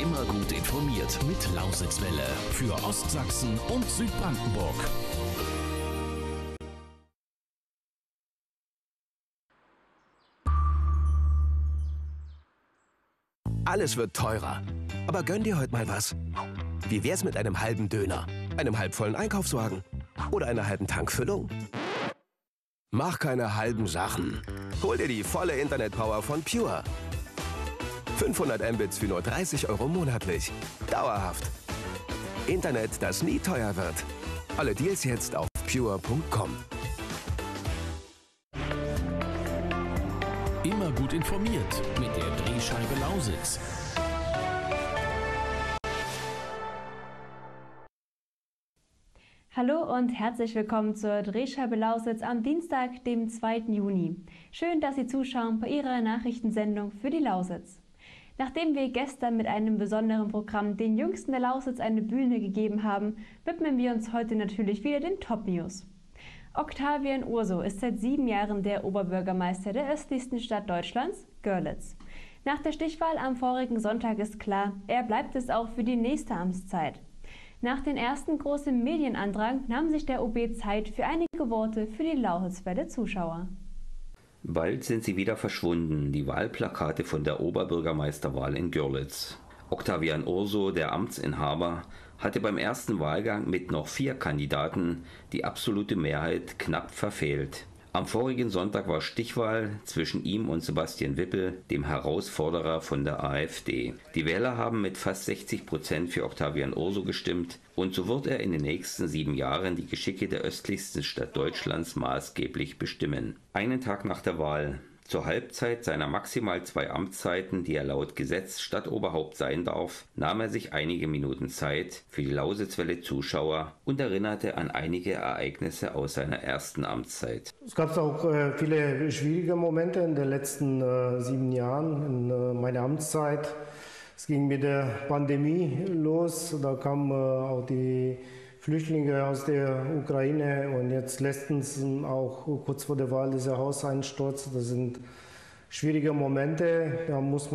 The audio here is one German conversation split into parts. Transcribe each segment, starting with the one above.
Immer gut informiert mit Lausitzwelle für Ostsachsen und Südbrandenburg. Alles wird teurer. Aber gönn dir heute mal was. Wie wär's mit einem halben Döner, einem halbvollen Einkaufswagen oder einer halben Tankfüllung? Mach keine halben Sachen. Hol dir die volle Internetpower von Pure. 500 Mbits für nur 30 € monatlich. Dauerhaft. Internet, das nie teuer wird. Alle Deals jetzt auf pure.com. Immer gut informiert mit der Drehscheibe Lausitz. Hallo und herzlich willkommen zur Drehscheibe Lausitz am Dienstag, dem 2. Juni. Schön, dass Sie zuschauen bei Ihrer Nachrichtensendung für die Lausitz. Nachdem wir gestern mit einem besonderen Programm den Jüngsten der Lausitz eine Bühne gegeben haben, widmen wir uns heute natürlich wieder den Top-News. Octavian Urso ist seit 7 Jahren der Oberbürgermeister der östlichsten Stadt Deutschlands, Görlitz. Nach der Stichwahl am vorigen Sonntag ist klar, er bleibt es auch für die nächste Amtszeit. Nach dem ersten großen Medienandrang nahm sich der OB Zeit für einige Worte für die Lausitzwelle Zuschauer. Bald sind sie wieder verschwunden, die Wahlplakate von der Oberbürgermeisterwahl in Görlitz. Octavian Urso, der Amtsinhaber, hatte beim ersten Wahlgang mit noch 4 Kandidaten die absolute Mehrheit knapp verfehlt. Am vorigen Sonntag war Stichwahl zwischen ihm und Sebastian Wippel, dem Herausforderer von der AfD. Die Wähler haben mit fast 60% für Octavian Urso gestimmt und so wird er in den nächsten 7 Jahren die Geschicke der östlichsten Stadt Deutschlands maßgeblich bestimmen. Einen Tag nach der Wahl, zur Halbzeit seiner maximal 2 Amtszeiten, die er laut Gesetz Stadtoberhaupt sein darf, nahm er sich einige Minuten Zeit für die Lausitzwelle Zuschauer und erinnerte an einige Ereignisse aus seiner ersten Amtszeit. Es gab auch viele schwierige Momente in den letzten 7 Jahren in meiner Amtszeit. Es ging mit der Pandemie los, da kamen auch die Flüchtlinge aus der Ukraine und jetzt letztens auch kurz vor der Wahl dieser Hauseinsturz. Das sind schwierige Momente, da muss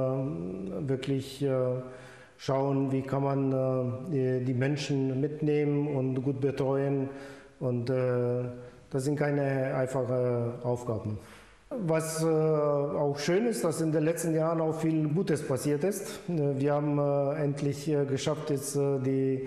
man wirklich schauen, wie kann man die Menschen mitnehmen und gut betreuen, und das sind keine einfachen Aufgaben. Was auch schön ist, dass in den letzten Jahren auch viel Gutes passiert ist. Wir haben endlich geschafft, jetzt die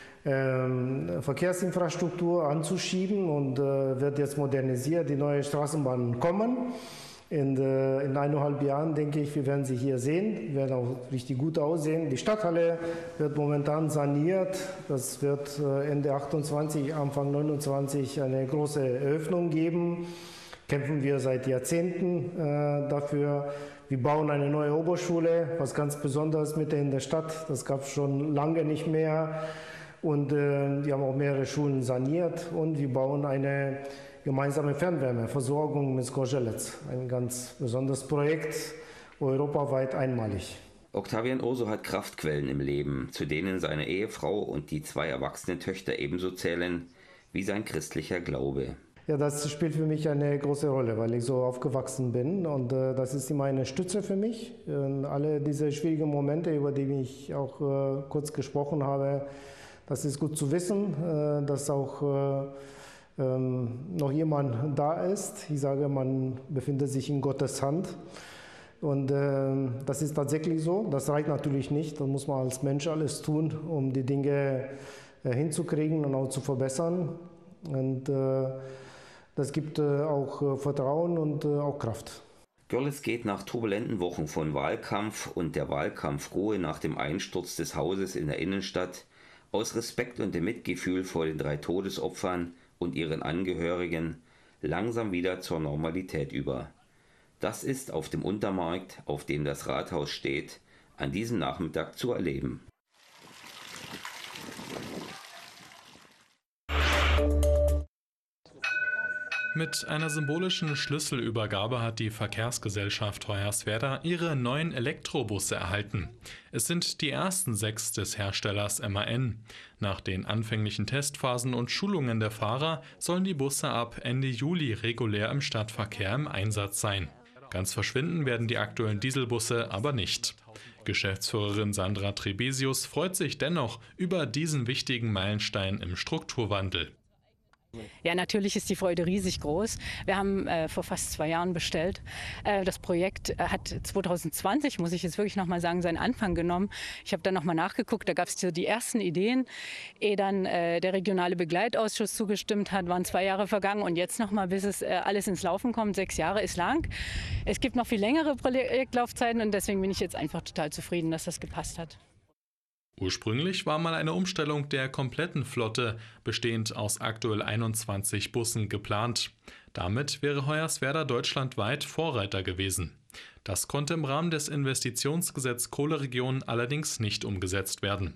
Verkehrsinfrastruktur anzuschieben und wird jetzt modernisiert. Die neue Straßenbahnen kommen. In 1,5 Jahren, denke ich, wir werden sie hier sehen, werden auch richtig gut aussehen. Die Stadthalle wird momentan saniert. Das wird Ende 28, Anfang 29 eine große Eröffnung geben. Kämpfen wir seit Jahrzehnten dafür. Wir bauen eine neue Oberschule, was ganz Besonderes mitten in der Stadt. Das gab es schon lange nicht mehr. Und wir haben auch mehrere Schulen saniert und wir bauen eine gemeinsame Fernwärmeversorgung mit Gorzelec. Ein ganz besonderes Projekt, europaweit einmalig. Octavian Urso hat Kraftquellen im Leben, zu denen seine Ehefrau und die 2 erwachsenen Töchter ebenso zählen wie sein christlicher Glaube. Ja, das spielt für mich eine große Rolle, weil ich so aufgewachsen bin, und das ist immer eine Stütze für mich. Alle diese schwierigen Momente, über die ich auch kurz gesprochen habe, das ist gut zu wissen, dass auch noch jemand da ist. Ich sage, man befindet sich in Gottes Hand. Und das ist tatsächlich so. Das reicht natürlich nicht. Da muss man als Mensch alles tun, um die Dinge hinzukriegen und auch zu verbessern. Und das gibt auch Vertrauen und auch Kraft. Görlitz geht nach turbulenten Wochen von Wahlkampf und der Wahlkampfruhe nach dem Einsturz des Hauses in der Innenstadt aus Respekt und dem Mitgefühl vor den 3 Todesopfern und ihren Angehörigen langsam wieder zur Normalität über. Das ist auf dem Untermarkt, auf dem das Rathaus steht, an diesem Nachmittag zu erleben. Mit einer symbolischen Schlüsselübergabe hat die Verkehrsgesellschaft Hoyerswerda ihre neuen Elektrobusse erhalten. Es sind die ersten 6 des Herstellers MAN. Nach den anfänglichen Testphasen und Schulungen der Fahrer sollen die Busse ab Ende Juli regulär im Stadtverkehr im Einsatz sein. Ganz verschwinden werden die aktuellen Dieselbusse aber nicht. Geschäftsführerin Sandra Trebesius freut sich dennoch über diesen wichtigen Meilenstein im Strukturwandel. Ja, natürlich ist die Freude riesig groß. Wir haben vor fast 2 Jahren bestellt. Das Projekt hat 2020, muss ich jetzt wirklich nochmal sagen, seinen Anfang genommen. Ich habe dann nochmal nachgeguckt, da gab es so die ersten Ideen. Ehe dann der regionale Begleitausschuss zugestimmt hat, waren 2 Jahre vergangen und jetzt nochmal, bis es alles ins Laufen kommt, 6 Jahre ist lang. Es gibt noch viel längere Projektlaufzeiten und deswegen bin ich jetzt einfach total zufrieden, dass das gepasst hat. Ursprünglich war mal eine Umstellung der kompletten Flotte, bestehend aus aktuell 21 Bussen, geplant. Damit wäre Hoyerswerda deutschlandweit Vorreiter gewesen. Das konnte im Rahmen des Investitionsgesetz Kohleregion allerdings nicht umgesetzt werden.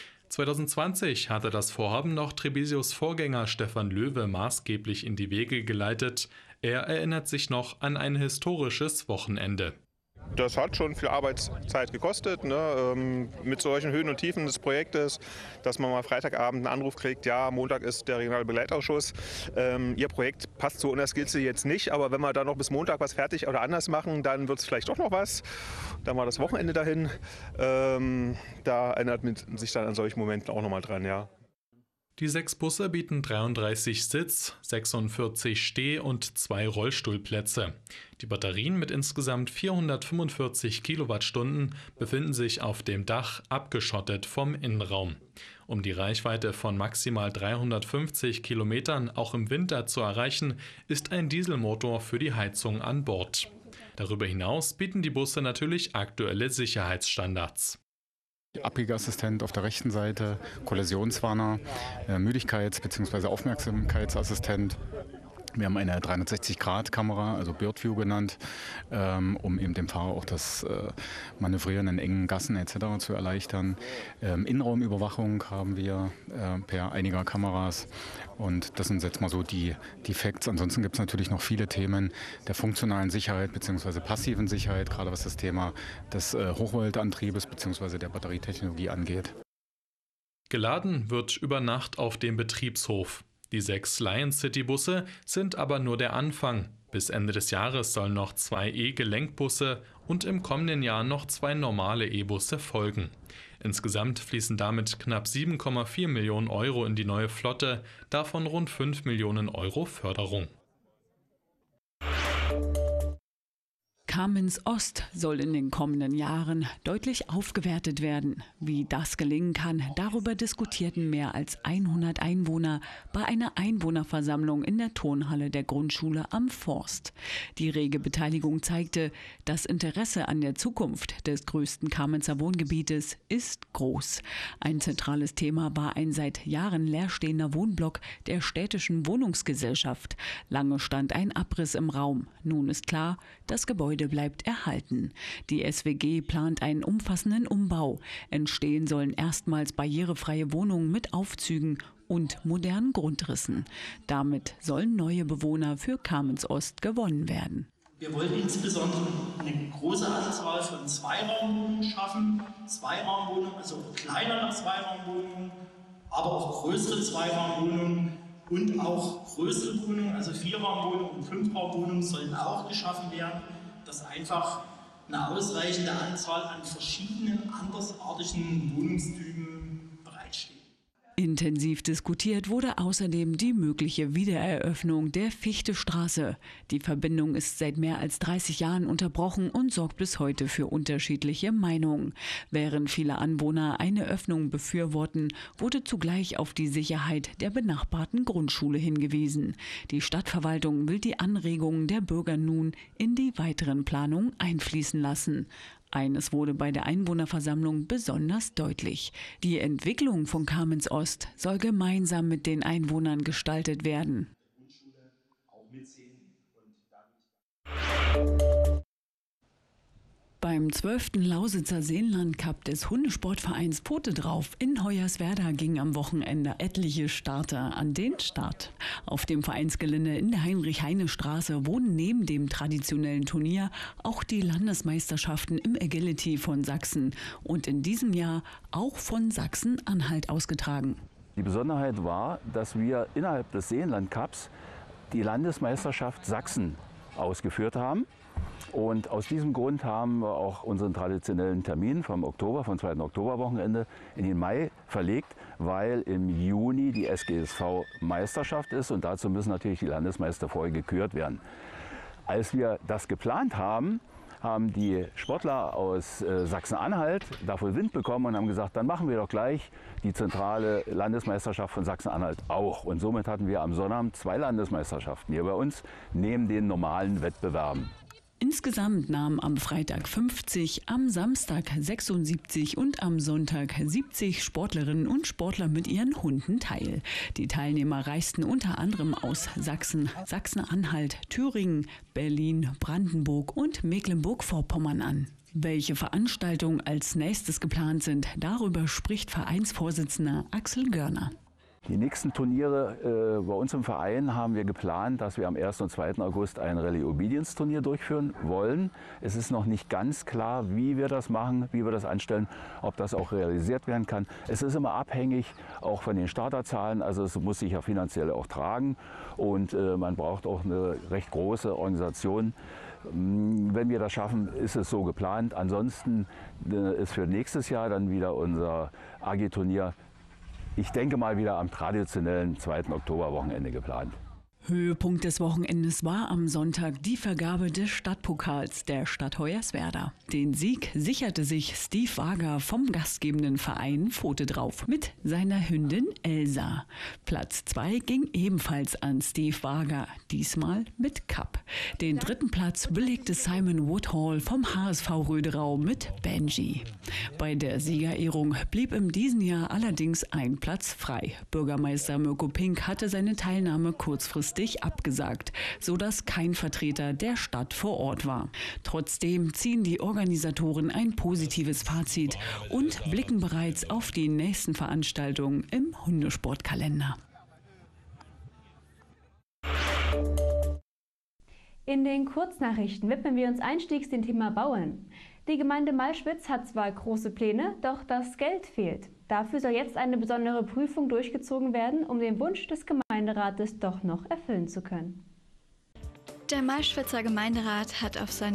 2020 hatte das Vorhaben noch Trebesius Vorgänger Stefan Löwe maßgeblich in die Wege geleitet. Er erinnert sich noch an ein historisches Wochenende. Das hat schon viel Arbeitszeit gekostet, ne? Mit solchen Höhen und Tiefen des Projektes, dass man mal Freitagabend einen Anruf kriegt, ja, Montag ist der regionale Begleitausschuss. Ihr Projekt passt so unter Skizze jetzt nicht, aber wenn wir da noch bis Montag was fertig oder anders machen, dann wird es vielleicht doch noch was. Dann war das Wochenende dahin. Da erinnert man sich dann an solchen Momenten auch nochmal dran, ja. Die 6 Busse bieten 33 Sitz-, 46 Steh- und 2 Rollstuhlplätze. Die Batterien mit insgesamt 445 Kilowattstunden befinden sich auf dem Dach, abgeschottet vom Innenraum. Um die Reichweite von maximal 350 Kilometern auch im Winter zu erreichen, ist ein Dieselmotor für die Heizung an Bord. Darüber hinaus bieten die Busse natürlich aktuelle Sicherheitsstandards. Abbiegeassistent auf der rechten Seite, Kollisionswarner, Müdigkeits- bzw. Aufmerksamkeitsassistent. Wir haben eine 360-Grad-Kamera, also Bird View genannt, um eben dem Fahrer auch das Manövrieren in engen Gassen etc. zu erleichtern. Innenraumüberwachung haben wir per einiger Kameras und das sind jetzt mal so die Facts. Ansonsten gibt es natürlich noch viele Themen der funktionalen Sicherheit bzw. passiven Sicherheit, gerade was das Thema des Hochvoltantriebes bzw. der Batterietechnologie angeht. Geladen wird über Nacht auf dem Betriebshof. Die 6 Lion City Busse sind aber nur der Anfang. Bis Ende des Jahres sollen noch 2 E-Gelenkbusse und im kommenden Jahr noch 2 normale E-Busse folgen. Insgesamt fließen damit knapp 7,4 Millionen Euro in die neue Flotte, davon rund 5 Millionen Euro Förderung. Kamenz Ost soll in den kommenden Jahren deutlich aufgewertet werden. Wie das gelingen kann, darüber diskutierten mehr als 100 Einwohner bei einer Einwohnerversammlung in der Turnhalle der Grundschule am Forst. Die rege Beteiligung zeigte, das Interesse an der Zukunft des größten Kamenzer Wohngebietes ist groß. Ein zentrales Thema war ein seit Jahren leerstehender Wohnblock der städtischen Wohnungsgesellschaft. Lange stand ein Abriss im Raum. Nun ist klar, das Gebäude bleibt erhalten. Die SWG plant einen umfassenden Umbau. Entstehen sollen erstmals barrierefreie Wohnungen mit Aufzügen und modernen Grundrissen. Damit sollen neue Bewohner für Kamenz Ost gewonnen werden. Wir wollten insbesondere eine große Anzahl von Zweiraumwohnungen schaffen. Zweiraumwohnungen, also kleinere Zweiraumwohnungen, aber auch größere Zweiraumwohnungen. Und auch größere Wohnungen, also 4-Raumwohnungen und 5-Raumwohnungen sollen auch geschaffen werden, dass einfach eine ausreichende Anzahl an verschiedenen andersartigen Wohnungstypen bereitsteht. Intensiv diskutiert wurde außerdem die mögliche Wiedereröffnung der Fichtestraße. Die Verbindung ist seit mehr als 30 Jahren unterbrochen und sorgt bis heute für unterschiedliche Meinungen. Während viele Anwohner eine Öffnung befürworten, wurde zugleich auf die Sicherheit der benachbarten Grundschule hingewiesen. Die Stadtverwaltung will die Anregungen der Bürger nun in die weiteren Planungen einfließen lassen. Eines wurde bei der Einwohnerversammlung besonders deutlich. Die Entwicklung von Kamenz Ost soll gemeinsam mit den Einwohnern gestaltet werden. Beim 12. Lausitzer Seenland-Cup des Hundesportvereins Pfote drauf in Hoyerswerda gingen am Wochenende etliche Starter an den Start. Auf dem Vereinsgelände in der Heinrich-Heine-Straße wurden neben dem traditionellen Turnier auch die Landesmeisterschaften im Agility von Sachsen und in diesem Jahr auch von Sachsen-Anhalt ausgetragen. Die Besonderheit war, dass wir innerhalb des Seenland-Cups die Landesmeisterschaft Sachsen ausgeführt haben. Und aus diesem Grund haben wir auch unseren traditionellen Termin vom 2. Oktoberwochenende in den Mai verlegt, weil im Juni die SGSV-Meisterschaft ist und dazu müssen natürlich die Landesmeister vorher gekürt werden. Als wir das geplant haben, haben die Sportler aus Sachsen-Anhalt davon Wind bekommen und haben gesagt, dann machen wir doch gleich die zentrale Landesmeisterschaft von Sachsen-Anhalt auch. Und somit hatten wir am Sonnabend 2 Landesmeisterschaften hier bei uns, neben den normalen Wettbewerben. Insgesamt nahmen am Freitag 50, am Samstag 76 und am Sonntag 70 Sportlerinnen und Sportler mit ihren Hunden teil. Die Teilnehmer reisten unter anderem aus Sachsen, Sachsen-Anhalt, Thüringen, Berlin, Brandenburg und Mecklenburg-Vorpommern an. Welche Veranstaltungen als nächstes geplant sind, darüber spricht Vereinsvorsitzender Axel Görner. Die nächsten Turniere bei uns im Verein haben wir geplant, dass wir am 1. und 2. August ein Rallye Obedience Turnier durchführen wollen. Es ist noch nicht ganz klar, wie wir das machen, wie wir das anstellen, ob das auch realisiert werden kann. Es ist immer abhängig auch von den Starterzahlen, also es muss sich ja finanziell auch tragen und man braucht auch eine recht große Organisation. Wenn wir das schaffen, ist es so geplant. Ansonsten ist für nächstes Jahr dann wieder unser AG-Turnier, ich denke mal, wieder am traditionellen 2. Oktoberwochenende geplant. Höhepunkt des Wochenendes war am Sonntag die Vergabe des Stadtpokals der Stadt Hoyerswerda. Den Sieg sicherte sich Steve Wager vom gastgebenden Verein Pfote drauf mit seiner Hündin Elsa. Platz 2 ging ebenfalls an Steve Wager, diesmal mit Cup. Den 3. Platz belegte Simon Woodhall vom HSV Röderau mit Benji. Bei der Siegerehrung blieb in diesem Jahr allerdings ein Platz frei. Bürgermeister Mirko Pink hatte seine Teilnahme kurzfristig abgesagt, sodass kein Vertreter der Stadt vor Ort war. Trotzdem ziehen die Organisatoren ein positives Fazit und blicken bereits auf die nächsten Veranstaltungen im Hundesportkalender. In den Kurznachrichten widmen wir uns einstiegs dem Thema Bauen. Die Gemeinde Malschwitz hat zwar große Pläne, doch das Geld fehlt. Dafür soll jetzt eine besondere Prüfung durchgezogen werden, um den Wunsch des Gemeinderates doch noch erfüllen zu können. Der Malschwitzer Gemeinderat hat auf seiner